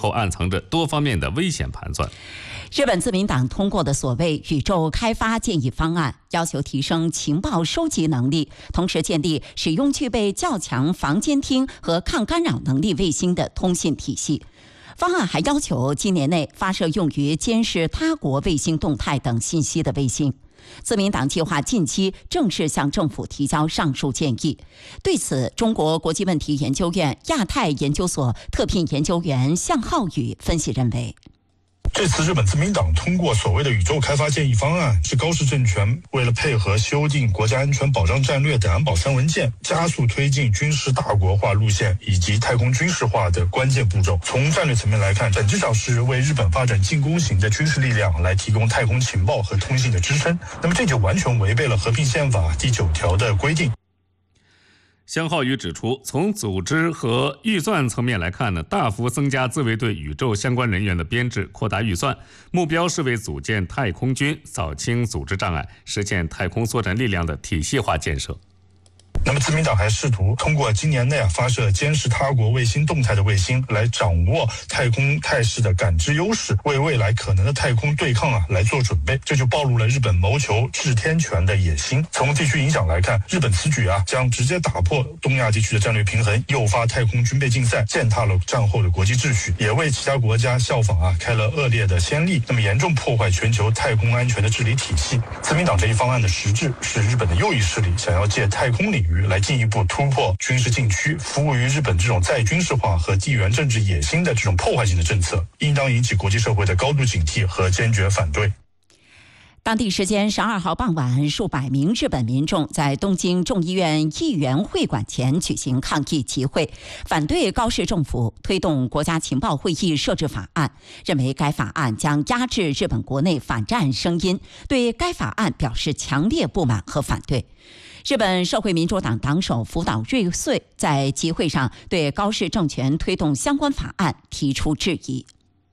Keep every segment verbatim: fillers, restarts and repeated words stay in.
后暗藏着多方面的危险盘算。 日本自民党通过的所谓宇宙开发建议方案，要求提升情报收集能力，同时建立使用具备较强防监听和抗干扰能力卫星的通信体系。方案还要求今年内发射用于监视他国卫星动态等信息的卫星。自民党计划近期正式向政府提交上述建议。对此，中国国际问题研究院亚太研究所特聘研究员向浩宇分析认为， 这次日本自民党通过所谓的宇宙开发建议方案，是高市政权为了配合修订国家安全保障战略等安保三文件，加速推进军事大国化路线以及太空军事化的关键步骤。从战略层面来看，本质上是为日本发展进攻型的军事力量来提供太空情报和通信的支撑。那么这就完全违背了和平宪法第九条的规定。 向浩宇指出，从组织和预算层面来看呢，大幅增加自卫队宇宙相关人员的编制，扩大预算，目标是为组建太空军扫清组织障碍，实现太空作战力量的体系化建设。 那么自民党还试图通过今年内啊发射监视他国卫星动态的卫星，来掌握太空态势的感知优势，为未来可能的太空对抗啊来做准备。这就暴露了日本谋求制天权的野心。从地区影响来看，日本此举啊将直接打破东亚地区的战略平衡，诱发太空军备竞赛，践踏了战后的国际秩序，也为其他国家效仿啊开了恶劣的先例，那么严重破坏全球太空安全的治理体系。自民党这一方案的实质是日本的右翼势力想要借太空领域来进一步突破军事禁区，服务于日本这种再军事化和地缘政治野心的这种破坏性的政策，应当引起国际社会的高度警惕和坚决反对。 当地时间十二号傍晚，数百名日本民众在东京众议院议员会馆前举行抗议集会，反对高市政府推动国家情报会议设置法案，认为该法案将压制日本国内反战声音，对该法案表示强烈不满和反对。日本社会民主党党首福岛瑞穗在集会上对高市政权推动相关法案提出质疑。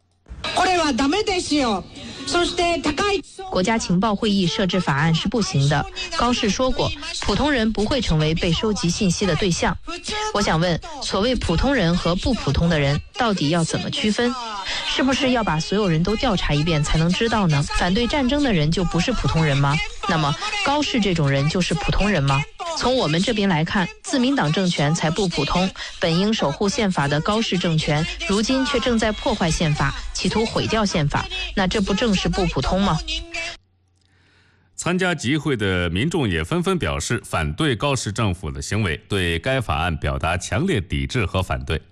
国家情报会议设置法案是不行的。高市说过，普通人不会成为被收集信息的对象。我想问，所谓普通人和不普通的人到底要怎么区分？是不是要把所有人都调查一遍才能知道呢？反对战争的人就不是普通人吗？那么高市这种人就是普通人吗？从我们这边来看，自民党政权才不普通，本应守护宪法的高市政权，如今却正在破坏宪法，企图毁掉宪法，那这不正是不普通吗？ 参加集会的民众也纷纷表示反对高市政府的行为，对该法案表达强烈抵制和反对。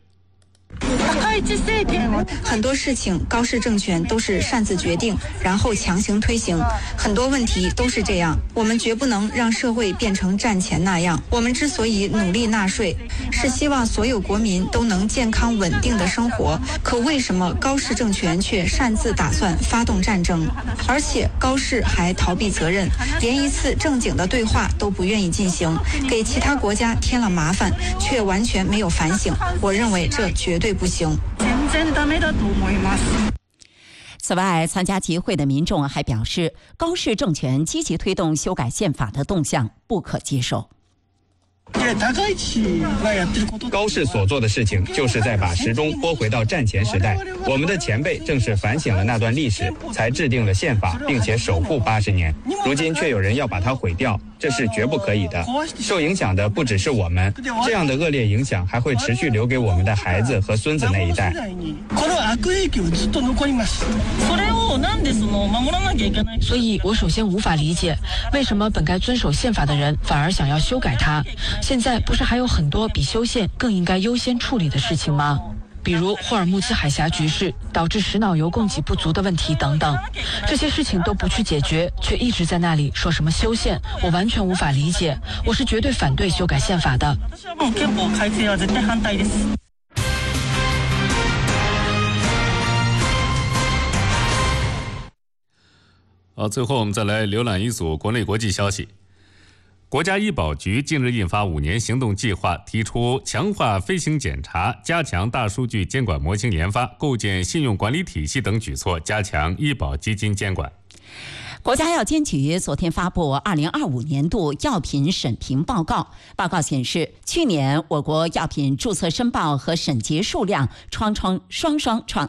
很多事情高市政权都是擅自决定，然后强行推行，很多问题都是这样。我们绝不能让社会变成战前那样。我们之所以努力纳税，是希望所有国民都能健康稳定的生活。可为什么高市政权却擅自打算发动战争？而且高市还逃避责任，连一次正经的对话都不愿意进行，给其他国家添了麻烦，却完全没有反省。我认为这绝对不行。 此外，参加集会的民众还表示，高市政权积极推动修改宪法的动向不可接受。 高市所做的事情，就是在把时钟拨回到战前时代。我们的前辈正是反省了那段历史，才制定了宪法，并且守护八十年。如今却有人要把它毁掉，这是绝不可以的。受影响的不只是我们，这样的恶劣影响还会持续留给我们的孩子和孙子那一代。 所以我首先无法理解，为什么本该遵守宪法的人反而想要修改它。现在不是还有很多比修宪更应该优先处理的事情吗？比如霍尔木兹海峡局势导致石脑油供给不足的问题等等，这些事情都不去解决，却一直在那里说什么修宪，我完全无法理解。我是绝对反对修改宪法的。 好，最后我们再来浏览一组国内国际消息。国家医保局近日印发五年行动计划，提出强化飞行检查、加强大数据监管模型研发、构建信用管理体系等举措，加强医保基金监管。 国家药监局昨天发布二零二五年度药品审评报告，报告显示，去年我国药品注册申报和审结数量双双双双创